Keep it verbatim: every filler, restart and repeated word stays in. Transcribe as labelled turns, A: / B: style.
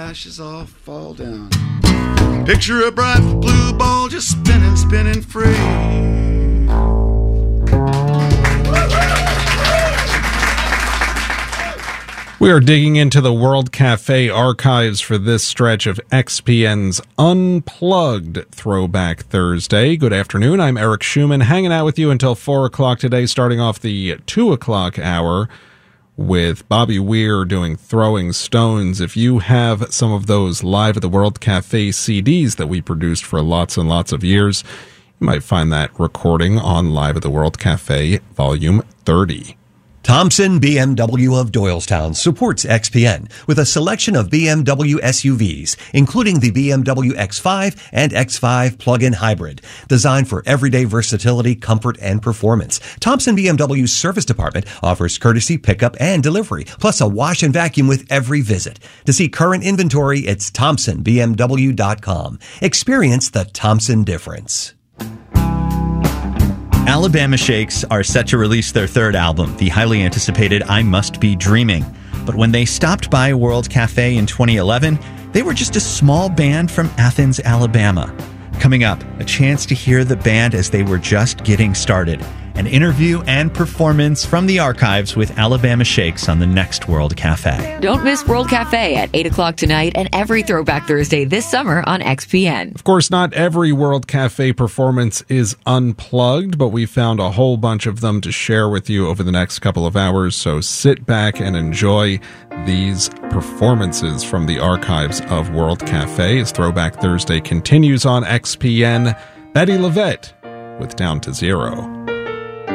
A: Ashes all fall down. Picture a bright blue ball just spinning, spinning free.
B: We are digging into the World Cafe archives for this stretch of X P N's Unplugged Throwback Thursday. Good afternoon. I'm Eric Schumann, hanging out with you until four o'clock today, starting off the two o'clock hour with Bobby Weir doing Throwing Stones. If you have some of those Live at the World Cafe C Ds that we produced for lots and lots of years, you might find that recording on Live at the World Cafe, Volume thirty.
C: Thompson B M W of Doylestown supports X P N with a selection of B M W S U Vs, including the B M W X five and X five plug-in hybrid, designed for everyday versatility, comfort, and performance. Thompson B M W's service department offers courtesy pickup and delivery, plus a wash and vacuum with every visit. To see current inventory, it's thompson b m w dot com. Experience the Thompson difference.
D: Alabama Shakes are set to release their third album, the highly anticipated I Must Be Dreaming. But when they stopped by World Cafe in twenty eleven, they were just a small band from Athens, Alabama. Coming up, a chance to hear the band as they were just getting started. An interview and performance from the archives with Alabama Shakes on the next World Cafe.
E: Don't miss World Cafe at eight o'clock tonight and every Throwback Thursday this summer on X P N.
B: Of course, not every World Cafe performance is unplugged, but we found a whole bunch of them to share with you over the next couple of hours, so sit back and enjoy these performances from the archives of World Cafe as Throwback Thursday continues on X P N. Betty LaVette with Down to Zero.